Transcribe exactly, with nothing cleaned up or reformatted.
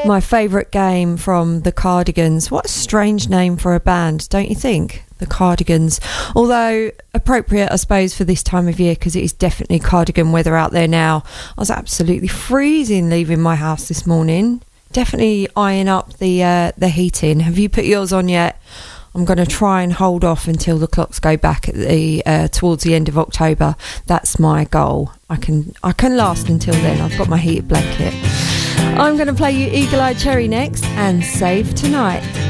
My favourite game from the Cardigans. What a strange name for a band, don't you think? The Cardigans. Although appropriate, I suppose, for this time of year, because it is definitely cardigan weather out there now. I was absolutely freezing leaving my house this morning. Definitely eyeing up the uh, the heating. Have you put yours on yet? I'm going to try and hold off until the clocks go back at the uh, towards the end of October. That's my goal. I can I can last until then. I've got my heated blanket. I'm going to play you Eagle Eye Cherry next and Save Tonight.